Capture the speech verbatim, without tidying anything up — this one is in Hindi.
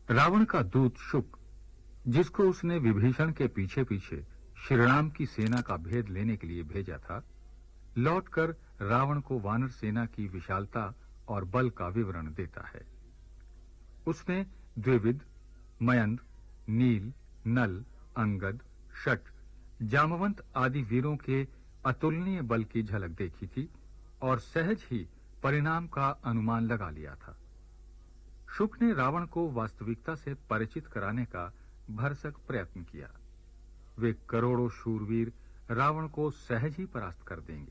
रावण का दूत शुक, जिसको उसने विभीषण के पीछे पीछे श्रीराम की सेना का भेद लेने के लिए भेजा था, लौटकर रावण को वानर सेना की विशालता और बल का विवरण देता है। उसने द्विविद, मयंद, नील, नल, अंगद, शट, जामवंत आदि वीरों के अतुलनीय बल की झलक देखी थी और सहज ही परिणाम का अनुमान लगा लिया था। शुक ने रावण को वास्तविकता से परिचित कराने का भरसक प्रयत्न किया। वे करोड़ों शूरवीर रावण को सहज ही परास्त कर देंगे।